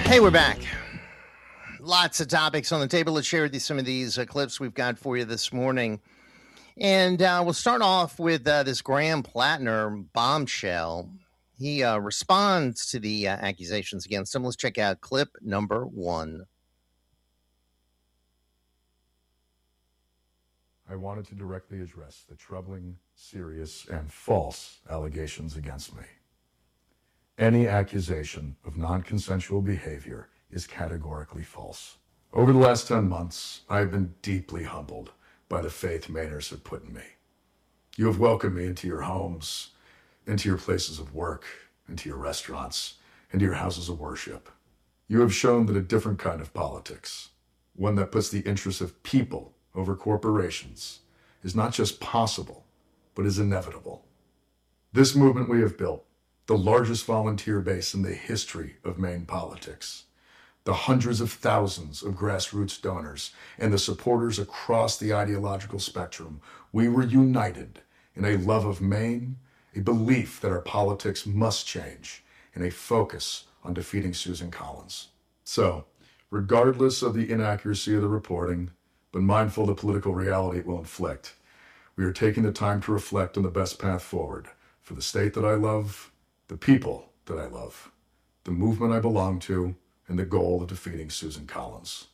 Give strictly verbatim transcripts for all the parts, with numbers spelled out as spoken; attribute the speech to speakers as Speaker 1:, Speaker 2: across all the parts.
Speaker 1: Hey, we're back. Lots of topics on the table. Let's share with you some of these uh, clips we've got for you this morning. And uh, we'll start off with uh, this Graham Plattner bombshell. He uh, responds to the uh, accusations against him. Let's check out clip number one.
Speaker 2: I wanted to directly address the troubling, serious, and false allegations against me. Any accusation of non-consensual behavior is categorically false. Over the last ten months, I have been deeply humbled by the faith Mainers have put in me. You have welcomed me into your homes, into your places of work, into your restaurants, into your houses of worship. You have shown that a different kind of politics, one that puts the interests of people over corporations, is not just possible, but is inevitable. This movement we have built, the largest volunteer base in the history of Maine politics, the hundreds of thousands of grassroots donors, and the supporters across the ideological spectrum, we were united in a love of Maine, a belief that our politics must change, and a focus on defeating Susan Collins. So, regardless of the inaccuracy of the reporting, but mindful of the political reality it will inflict, we are taking the time to reflect on the best path forward for the state that I love, the people that I love, the movement I belong to, and the goal of defeating Susan Collins.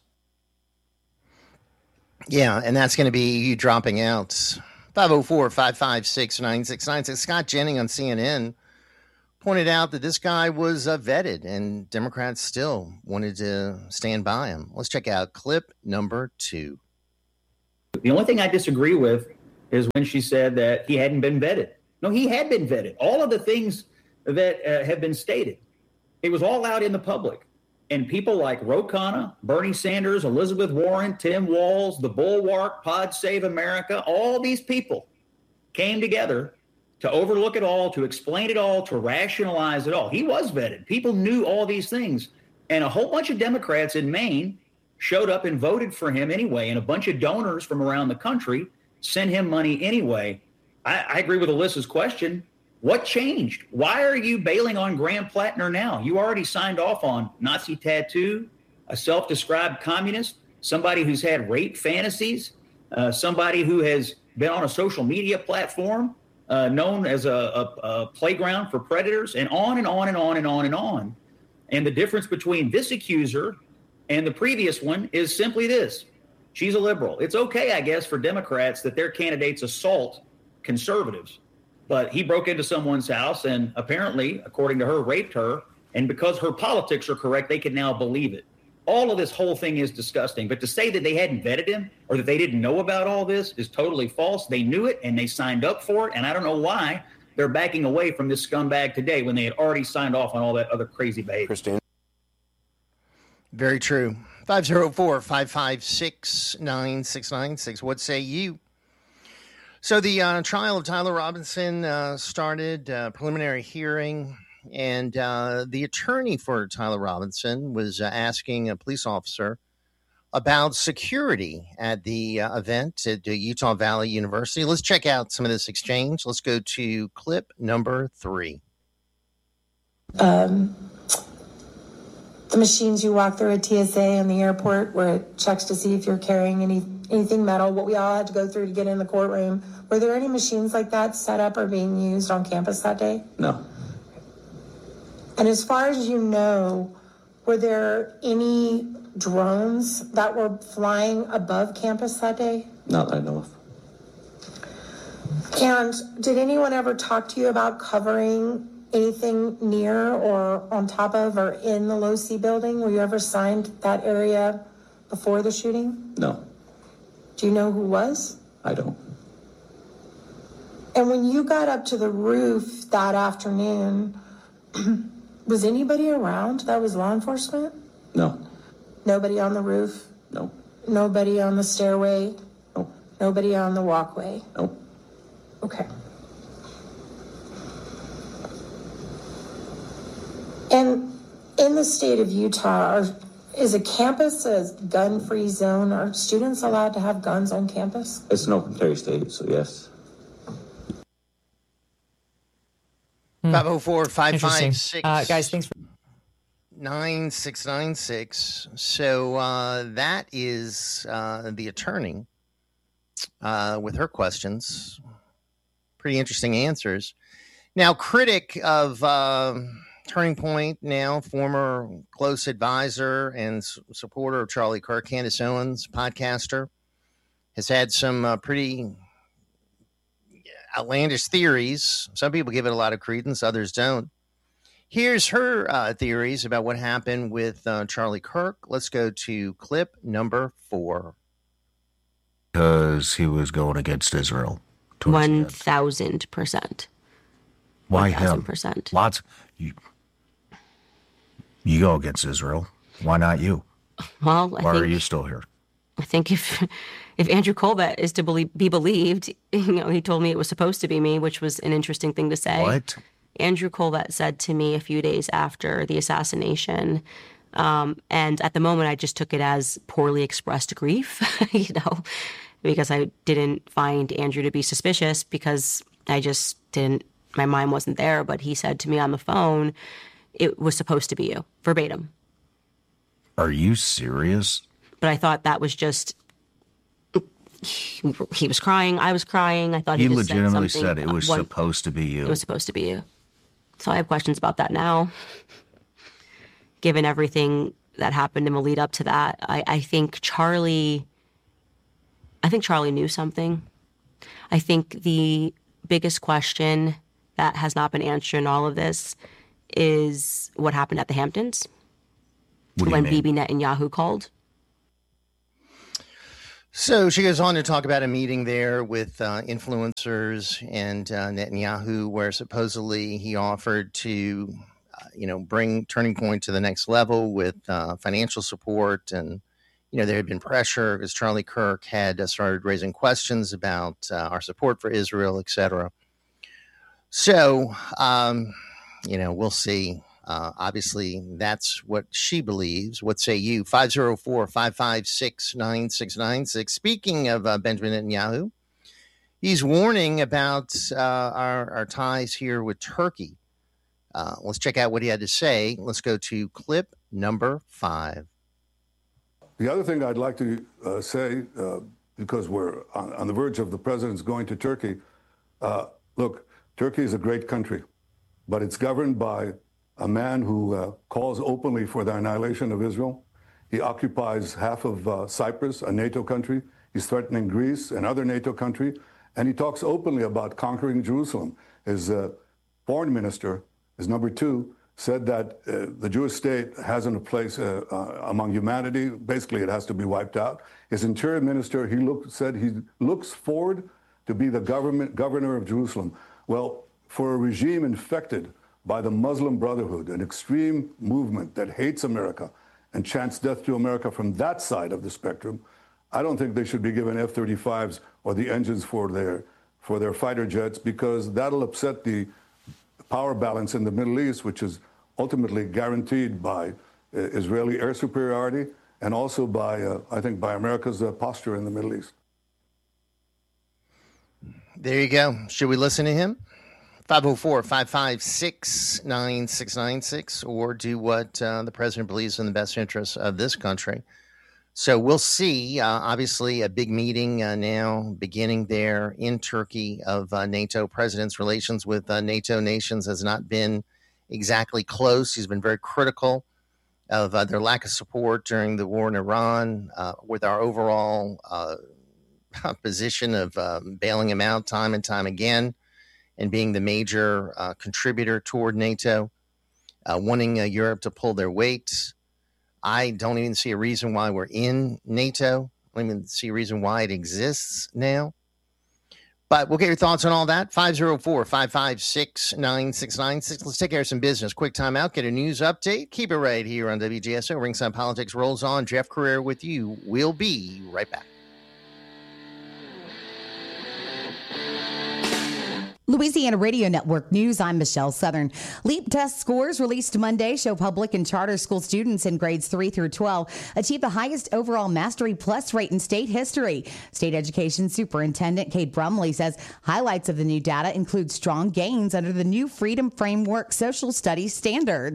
Speaker 1: Yeah, and that's going to be you dropping out. five oh four, five five six, nine six nine six. Scott Jennings on C N N pointed out that this guy was uh, vetted, and Democrats still wanted to stand by him. Let's check out clip number two.
Speaker 3: The only thing I disagree with is when she said that he hadn't been vetted. No, he had been vetted. All of the things that uh, have been stated, it was all out in the public. And people like Ro Khanna, Bernie Sanders, Elizabeth Warren, Tim Walz, the Bulwark, Pod Save America, all these people came together to overlook it all, to explain it all, to rationalize it all. He was vetted. People knew all these things. And a whole bunch of Democrats in Maine showed up and voted for him anyway. And a bunch of donors from around the country sent him money anyway. I, I agree with Alyssa's question. What changed? Why are you bailing on Graham Plattner now? You already signed off on Nazi tattoo, a self-described communist, somebody who's had rape fantasies, uh, somebody who has been on a social media platform uh, known as a, a, a playground for predators, and on and on and on and on and on. And the difference between this accuser and the previous one is simply this. She's a liberal. It's okay, I guess, for Democrats that their candidates assault conservatives. But he broke into someone's house and apparently, according to her, raped her. And because her politics are correct, they can now believe it. All of this whole thing is disgusting. But to say that they hadn't vetted him or that they didn't know about all this is totally false. They knew it and they signed up for it. And I don't know why they're backing away from this scumbag today when they had already signed off on all that other crazy behavior.
Speaker 4: Christine.
Speaker 1: Very true. five oh four, five five six, nine six nine six. What say you? So the uh, trial of Tyler Robinson uh, started, uh, preliminary hearing, and uh, the attorney for Tyler Robinson was uh, asking a police officer about security at the uh, event at uh, Utah Valley University. Let's check out some of this exchange. Let's go to clip number three.
Speaker 5: Um, the machines you walk through at T S A in the airport where it checks to see if you're carrying any anything metal, what we all had to go through to get in the courtroom. Were there any machines like that set up or being used on campus that day?
Speaker 3: No.
Speaker 5: And as far as you know, were there any drones that were flying above campus that day?
Speaker 3: Not that I know of.
Speaker 5: And did anyone ever talk to you about covering anything near or on top of or in the Low C building? Were you ever assigned that area before the shooting?
Speaker 3: No.
Speaker 5: Do you know who was?
Speaker 3: I don't.
Speaker 5: And when you got up to the roof that afternoon, was anybody around that was law enforcement?
Speaker 3: No.
Speaker 5: Nobody on the roof?
Speaker 3: No.
Speaker 5: Nobody on the stairway?
Speaker 3: No.
Speaker 5: Nobody on the walkway?
Speaker 3: No.
Speaker 5: Okay. And in the state of Utah, are, is a campus a gun-free zone? Are students allowed to have guns on campus?
Speaker 3: It's an open carry state, so yes.
Speaker 1: five oh four, five five six.
Speaker 6: Uh, guys, thanks for...
Speaker 1: nine six nine six. So uh, that is uh, the attorney uh, with her questions. Pretty interesting answers. Now, critic of uh, Turning Point, now former close advisor and s- supporter of Charlie Kirk, Candace Owens, podcaster, has had some uh, pretty outlandish theories. Some people give it a lot of credence, others don't. Here's her uh, theories about what happened with uh, Charlie Kirk. Let's go to clip number four.
Speaker 4: Because he was going against Israel.
Speaker 6: One thousand percent.
Speaker 4: Why
Speaker 6: one thousand
Speaker 4: him?
Speaker 6: percent.
Speaker 4: Lots. You, you go against Israel. Why not you?
Speaker 6: Well, I
Speaker 4: Why
Speaker 6: think,
Speaker 4: are you still here?
Speaker 6: I think if if Andrew Colbert is to believe, be believed, you know, he told me it was supposed to be me, which was an interesting thing to say.
Speaker 4: What?
Speaker 6: Andrew Colbert said to me a few days after the assassination, um, and at the moment I just took it as poorly expressed grief, you know, because I didn't find Andrew to be suspicious because I just didn't, my mind wasn't there. But he said to me on the phone, it was supposed to be you, verbatim.
Speaker 4: Are you serious?
Speaker 6: But I thought that was just, he, he was crying, I was crying. I thought he,
Speaker 4: He
Speaker 6: just
Speaker 4: legitimately
Speaker 6: said,
Speaker 4: said
Speaker 6: something,
Speaker 4: it was
Speaker 6: one-
Speaker 4: supposed to be you.
Speaker 6: It was supposed to be you. So I have questions about that now. Given everything that happened in the lead up to that, I, I think Charlie, I think Charlie knew something. I think the biggest question that has not been answered in all of this is what happened at the Hamptons
Speaker 4: What do you
Speaker 6: when
Speaker 4: mean?
Speaker 6: Bibi Netanyahu called.
Speaker 1: So she goes on to talk about a meeting there with uh, influencers and uh, Netanyahu, where supposedly he offered to, uh, you know, bring Turning Point to the next level with uh, financial support. And, you know, there had been pressure because Charlie Kirk had uh, started raising questions about uh, our support for Israel, et cetera. So, um, you know, we'll see. Uh, obviously, that's what she believes. What say you? five oh four, five five six, nine six nine six. Speaking of uh, Benjamin Netanyahu, he's warning about uh, our, our ties here with Turkey. Uh, let's check out what he had to say. Let's go to clip number five.
Speaker 7: The other thing I'd like to uh, say, uh, because we're on, on the verge of the president's going to Turkey, uh, look, Turkey is a great country, but it's governed by a man who uh, calls openly for the annihilation of Israel. He occupies half of uh, Cyprus, a NATO country. He's threatening Greece, another NATO country. And he talks openly about conquering Jerusalem. His uh, foreign minister, his number two, said that uh, the Jewish state hasn't a place uh, uh, among humanity. Basically, it has to be wiped out. His interior minister, he looked, said he looks forward to be the government governor of Jerusalem. Well, for a regime infected by the Muslim Brotherhood, an extreme movement that hates America and chants death to America from that side of the spectrum, I don't think they should be given F thirty-fives or the engines for their, for their fighter jets, because that'll upset the power balance in the Middle East, which is ultimately guaranteed by uh, Israeli air superiority and also by, uh, I think, by America's uh, posture in the Middle East.
Speaker 1: There you go. Should we listen to him? five oh four, five five six, nine six nine six, or do what uh, the president believes in the best interests of this country. So we'll see. Uh, obviously, a big meeting uh, now beginning there in Turkey of uh, NATO. President's relations with uh, NATO nations has not been exactly close. He's been very critical of uh, their lack of support during the war in Iran, uh, with our overall uh, position of um, bailing him out time and time again, and being the major uh, contributor toward NATO, uh, wanting uh, Europe to pull their weight. I don't even see a reason why we're in NATO. I don't even see a reason why it exists now. But we'll get your thoughts on all that. five oh four, five five six, nine six nine six. Let's take care of some business. Quick time out, get a news update. Keep it right here on W G S O. Ringside Politics rolls on. Jeff Carrera with you. We'll be right back.
Speaker 8: Louisiana Radio Network News, I'm Michelle Southern. LEAP test scores released Monday show public and charter school students in grades three through twelve achieve the highest overall Mastery Plus rate in state history. State Education Superintendent Kate Brumley says highlights of the new data include strong gains under the new Freedom Framework social studies standards.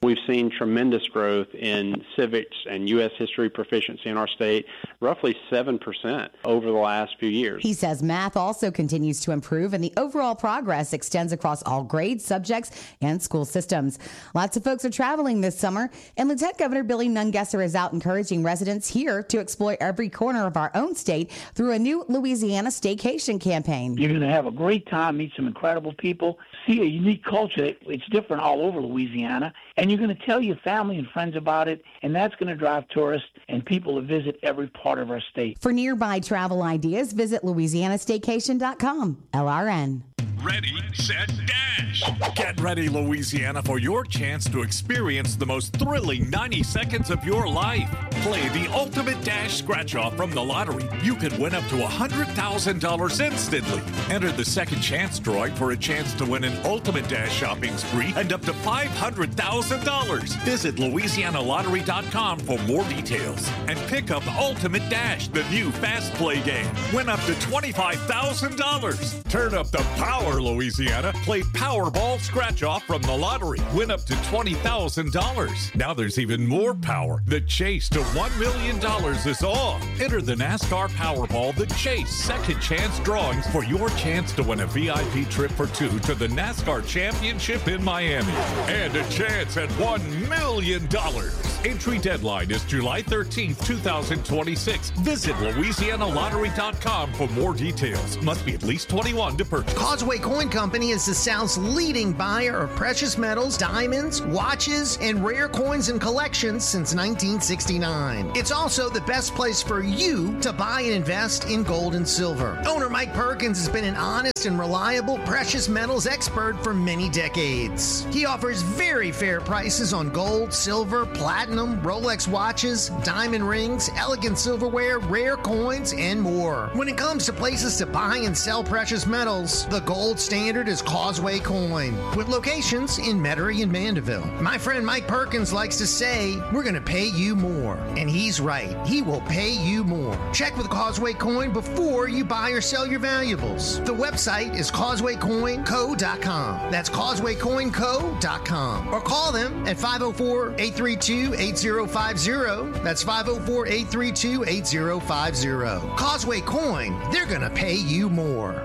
Speaker 9: We've seen tremendous growth in civics and U S history proficiency in our state, roughly seven percent over the last few years.
Speaker 8: He says math also continues to improve, and the overall progress extends across all grades, subjects, and school systems. Lots of folks are traveling this summer, and Lieutenant Governor Billy Nungesser is out encouraging residents here to explore every corner of our own state through a new Louisiana staycation campaign.
Speaker 10: You're going to have a great time, meet some incredible people, see a unique culture. It's different all over Louisiana, and you're going to tell your family and friends about it, and that's going to drive tourists and people to visit every part of our state.
Speaker 8: For nearby travel ideas, visit Louisiana Staycation dot com. L R N.
Speaker 11: Ready, set, dash. Get ready, Louisiana, for your chance to experience the most thrilling ninety seconds of your life. Play the Ultimate Dash scratch-off from the lottery. You could win up to one hundred thousand dollars instantly. Enter the second chance drawing for a chance to win an Ultimate Dash shopping spree and up to five hundred thousand dollars. Visit Louisiana Lottery dot com for more details. And pick up Ultimate Dash, the new fast play game. Win up to twenty-five thousand dollars. Turn up the power, Louisiana. Play Powerball scratch-off from the lottery. Win up to twenty thousand dollars. Now there's even more power. The chase to one million dollars is on. Enter the NASCAR Powerball The Chase second chance drawings for your chance to win a V I P trip for two to the NASCAR Championship in Miami. And a chance at one million dollars. Entry deadline is July thirteenth, twenty twenty-six. Visit Louisiana Lottery dot com for more details. Must be at least twenty-one to purchase.
Speaker 1: Causeway Coin Company is the South's leading buyer of precious metals, diamonds, watches, and rare coins and collections since nineteen sixty-nine. It's also the best place for you to buy and invest in gold and silver. Owner Mike Perkins has been an honest and reliable precious metals expert for many decades. He offers very fair prices on gold, silver, platinum, Rolex watches, diamond rings, elegant silverware, rare coins, and more. When it comes to places to buy and sell precious metals, the gold standard is Causeway Coin, with locations in Metairie and Mandeville. My friend Mike Perkins likes to say, we're going to pay you more. And he's right. He will pay you more. Check with Causeway Coin before you buy or sell your valuables. The website is causeway coin co dot com. That's causeway coin co dot com. Or call them at five oh four, eight three two, eight oh five oh. That's five oh four, eight three two, eight oh five oh. Causeway Coin, they're going to pay you more.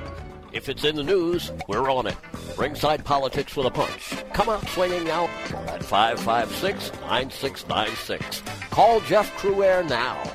Speaker 12: If it's in the news, we're on it. Ringside Politics with a Punch. Come out swinging now at five five six, nine six nine six. Call Jeff Cruaire now